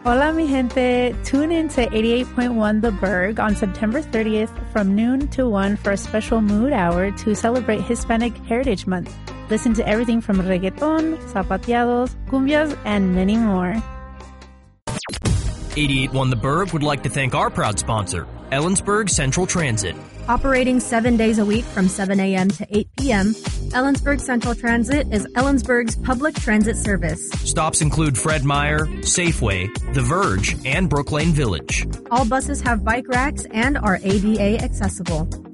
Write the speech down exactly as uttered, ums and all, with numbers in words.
Hola, mi gente. Tune in to eighty-eight point one The Berg on September thirtieth from noon to one for a special mood hour to celebrate Hispanic Heritage Month. Listen to everything from reggaeton, zapateados, cumbias, and many more. eighty-eight point one The Berg would like to thank our proud sponsor, Ellensburg Central Transit. Operating seven days a week from seven a.m. to eight p.m., Ellensburg Central Transit is Ellensburg's public transit service. Stops include Fred Meyer, Safeway, The Verge, and Brooklane Village. All buses have bike racks and are A D A accessible.